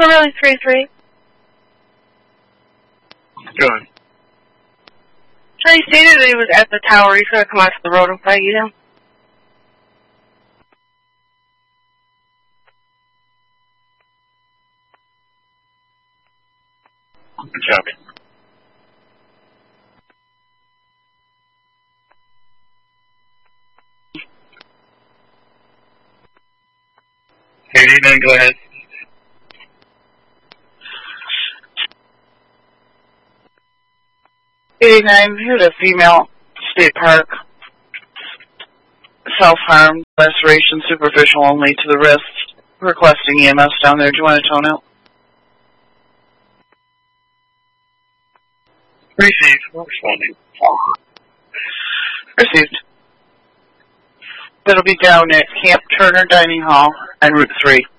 Kimberly 3-3. Go ahead. So he stated that he was at the tower. He's going to come out to the road and fight you down. Good job. Hey, then go ahead. Here's a female, State Park, self-harm, laceration, superficial only to the wrist, requesting EMS down there. Do you want to tone out? Received. Responding. Received. That'll be down at Camp Turner Dining Hall and Route 3.